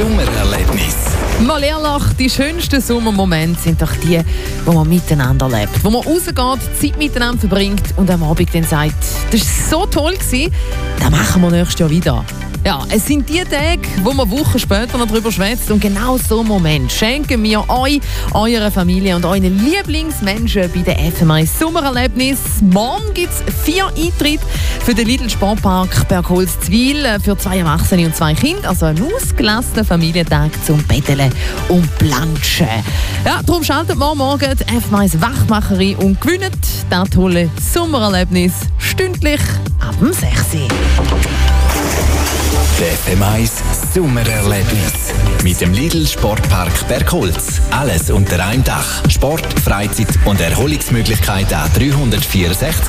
Sommererlebnis. Mal ehrlich, die schönsten Sommermomente sind doch die, wo man miteinander lebt. Wo man rausgeht, Zeit miteinander verbringt und am Abend dann sagt, das war so toll, das machen wir nächstes Jahr wieder. Ja, es sind die Tage, wo man Wochen später noch darüber schwätzt, und genau so einen Moment schenken wir euch, eurer Familie und euren Lieblingsmenschen bei der FM1 Sommererlebnis. Morgen gibt es 4 Eintritte für den Lidl Sportpark Bergholz-Zwil für 2 Erwachsene und 2 Kinder. Also ein ausgelassener Familientag zum Betteln und Planschen. Ja, darum schaltet morgen die FM1 Wachmacherin und gewinnt das tolle Sommererlebnis stündlich ab dem 6 Uhr. Der FM1 Sommererlebnis. Mit dem Lidl Sportpark Bergholz. Alles unter einem Dach. Sport, Freizeit und Erholungsmöglichkeiten an 364